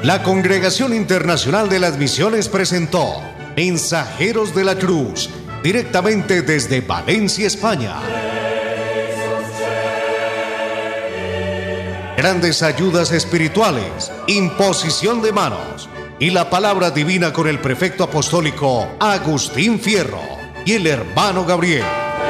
La Congregación Internacional de las Misiones presentó Mensajeros de la Cruz, directamente desde Valencia, España. Grandes ayudas espirituales, imposición de manos y la palabra divina con el prefecto apostólico Agustín Fierro y el hermano Gabriel.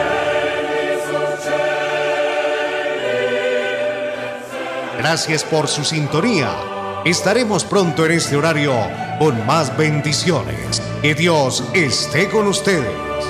Gracias por su sintonía. Estaremos pronto en este horario con más bendiciones. Que Dios esté con ustedes.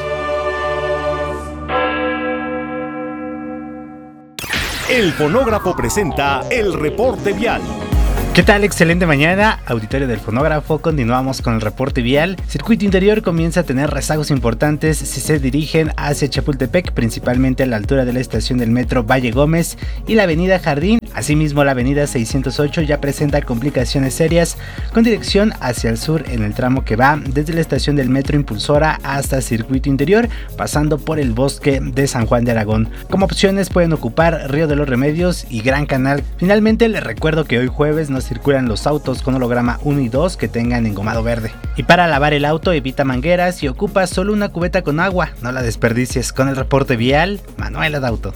El Fonógrafo presenta el reporte vial. ¿Qué tal? Excelente mañana, auditorio del Fonógrafo. Continuamos con el reporte vial. Circuito interior comienza a tener rezagos importantes si se dirigen hacia Chapultepec, principalmente a la altura de la estación del metro Valle Gómez y la avenida Jardín. Asimismo, la avenida 608 ya presenta complicaciones serias con dirección hacia el sur en el tramo que va desde la estación del metro Impulsora hasta Circuito Interior, pasando por el bosque de San Juan de Aragón. Como opciones pueden ocupar Río de los Remedios y Gran Canal. Finalmente, les recuerdo que hoy jueves no circulan los autos con holograma 1 y 2 que tengan engomado verde. Y para lavar el auto, evita mangueras y ocupa solo una cubeta con agua. No la desperdicies. Con el reporte vial, Manuel Adauto.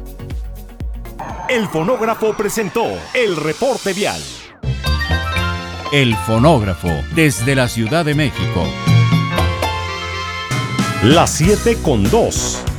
El Fonógrafo presentó el reporte vial. El Fonógrafo, desde la Ciudad de México. Las 7:02.